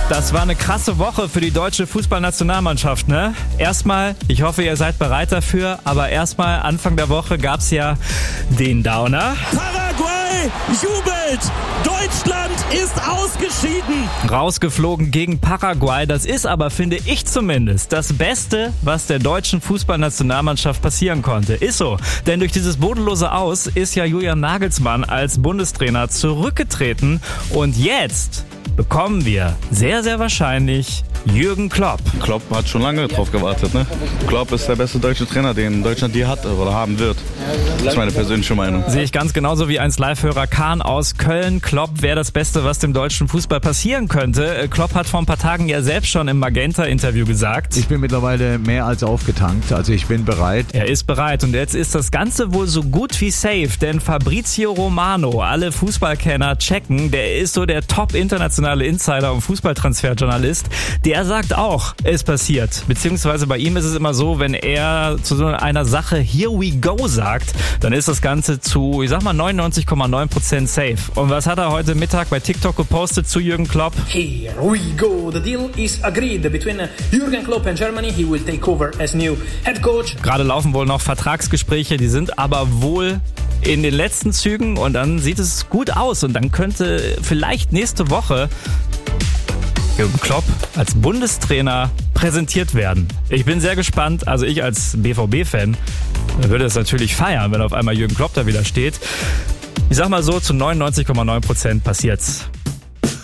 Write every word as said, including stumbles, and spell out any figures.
Das war eine krasse Woche für die deutsche Fußballnationalmannschaft, ne? Erstmal, ich hoffe, ihr seid bereit dafür, aber erstmal Anfang der Woche gab's ja den Downer. Paraguay jubelt! Deutschland ist ausgeschieden! Rausgeflogen gegen Paraguay, das ist aber, finde ich zumindest, das Beste, was der deutschen Fußballnationalmannschaft passieren konnte. Ist so, denn durch dieses bodenlose Aus ist ja Julian Nagelsmann als Bundestrainer zurückgetreten und jetzt bekommen wir sehr, sehr wahrscheinlich Jürgen Klopp. Klopp hat schon lange drauf gewartet, ne? Klopp ist der beste deutsche Trainer, den Deutschland je hat oder haben wird. Das ist meine persönliche Meinung. Sehe ich ganz genauso wie eins Live-Hörer Kahn aus Köln. Klopp wäre das Beste, was dem deutschen Fußball passieren könnte. Klopp hat vor ein paar Tagen ja selbst schon im Magenta-Interview gesagt: Ich bin mittlerweile mehr als aufgetankt, also ich bin bereit. Er ist bereit und jetzt ist das Ganze wohl so gut wie safe, denn Fabrizio Romano, alle Fußballkenner checken, der ist so der top-internationale Insider und Fußballtransferjournalist, der sagt auch, es passiert. Beziehungsweise bei ihm ist es immer so, wenn er zu so einer Sache here we go sagt, dann ist das Ganze zu, ich sag mal, neunundneunzig Komma neun Prozent safe. Und was hat er heute Mittag bei TikTok gepostet zu Jürgen Klopp? Here we go. The deal is agreed between Jürgen Klopp and Germany. He will take over as new head coach. Gerade laufen wohl noch Vertragsgespräche, die sind aber wohl in den letzten Zügen und dann sieht es gut aus und dann könnte vielleicht nächste Woche Jürgen Klopp als Bundestrainer präsentiert werden. Ich bin sehr gespannt, also ich als B V B-Fan würde es natürlich feiern, wenn auf einmal Jürgen Klopp da wieder steht. Ich sag mal so, zu neunundneunzig Komma neun Prozent passiert's.